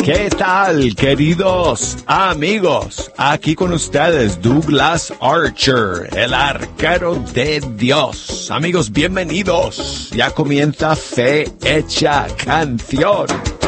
¿Qué tal, queridos amigos? Aquí con ustedes, Douglas Archer, el arquero de Dios. Amigos, bienvenidos. Ya comienza Fe Hecha Canción.